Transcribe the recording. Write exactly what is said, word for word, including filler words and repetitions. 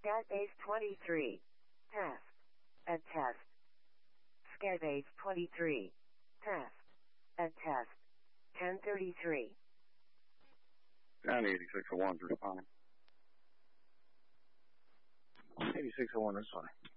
Scatbase twenty-three. Test. A test. Scatbase twenty-three. Test. A test. ten thirty-three. County eighty-six oh one, responding. eighty-six oh one, that's fine.